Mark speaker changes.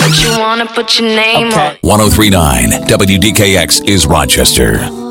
Speaker 1: But you wanna put your name on.
Speaker 2: 1039 WDKX is Rochester.